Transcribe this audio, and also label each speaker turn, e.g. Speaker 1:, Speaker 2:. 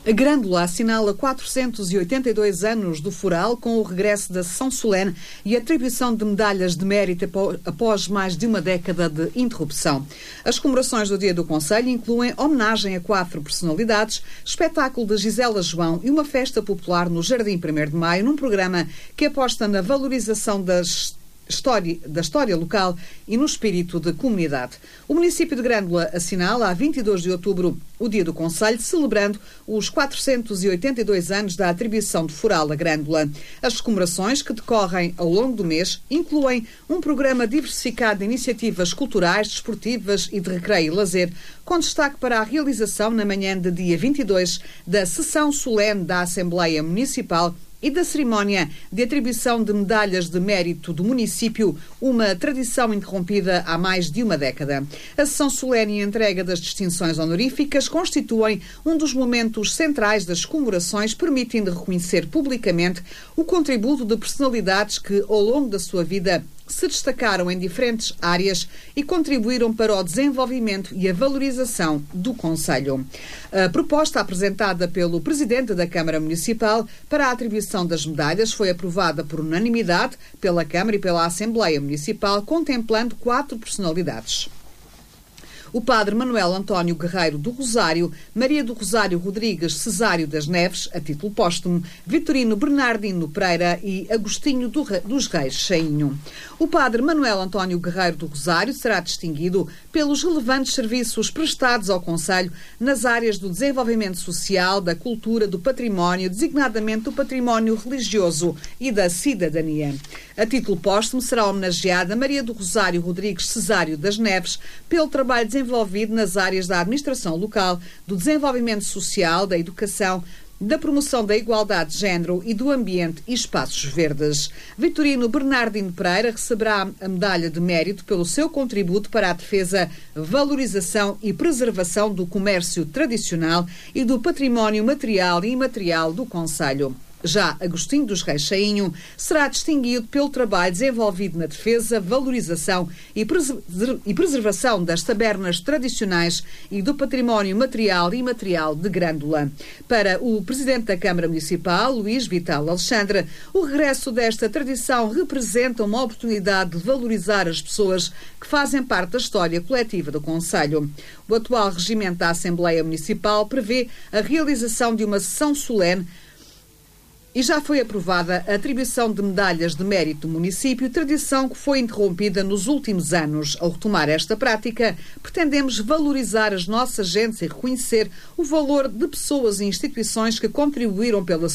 Speaker 1: A Grândola assinala 482 anos do Foral com o regresso da sessão solene e a atribuição de medalhas de mérito após mais de uma década de interrupção. As comemorações do Dia do Conselho incluem homenagem a 4 personalidades, espetáculo de Gisela João e uma festa popular no Jardim 1º de Maio, num programa que aposta na valorização da história local e no espírito de comunidade. O município de Grândola assinala a 22 de outubro o Dia do Conselho, celebrando os 482 anos da atribuição de Foral a Grândola. As comemorações, que decorrem ao longo do mês, incluem um programa diversificado de iniciativas culturais, desportivas e de recreio e lazer, com destaque para a realização na manhã de dia 22 da sessão solene da Assembleia Municipal e da cerimónia de atribuição de medalhas de mérito do município, uma tradição interrompida há mais de uma década. A sessão solene e a entrega das distinções honoríficas constituem um dos momentos centrais das comemorações, permitindo reconhecer publicamente o contributo de personalidades que, ao longo da sua vida, se destacaram em diferentes áreas e contribuíram para o desenvolvimento e a valorização do concelho. A proposta apresentada pelo Presidente da Câmara Municipal para a atribuição das medalhas foi aprovada por unanimidade pela Câmara e pela Assembleia Municipal, contemplando 4 personalidades. O padre Manuel António Guerreiro do Rosário, Maria do Rosário Rodrigues Cesário das Neves, a título póstumo, Vitorino Bernardino Pereira e Agostinho dos Reis Chainho. O padre Manuel António Guerreiro do Rosário será distinguido pelos relevantes serviços prestados ao concelho nas áreas do desenvolvimento social, da cultura, do património, designadamente do património religioso e da cidadania. A título póstumo será homenageada Maria do Rosário Rodrigues Cesário das Neves pelo trabalho desenvolvido nas áreas da administração local, do desenvolvimento social, da educação, da promoção da igualdade de género e do ambiente e espaços verdes. Vitorino Bernardino Pereira receberá a medalha de mérito pelo seu contributo para a defesa, valorização e preservação do comércio tradicional e do património material e imaterial do concelho. Já Agostinho dos Reis Chainho será distinguido pelo trabalho desenvolvido na defesa, valorização e preservação das tabernas tradicionais e do património material e imaterial de Grândola. Para o Presidente da Câmara Municipal, Luís Vital Alexandre, o regresso desta tradição representa uma oportunidade de valorizar as pessoas que fazem parte da história coletiva do concelho. O atual regimento da Assembleia Municipal prevê a realização de uma sessão solene e já foi aprovada a atribuição de medalhas de mérito do município, tradição que foi interrompida nos últimos anos. Ao retomar esta prática, pretendemos valorizar as nossas gentes e reconhecer o valor de pessoas e instituições que contribuíram pela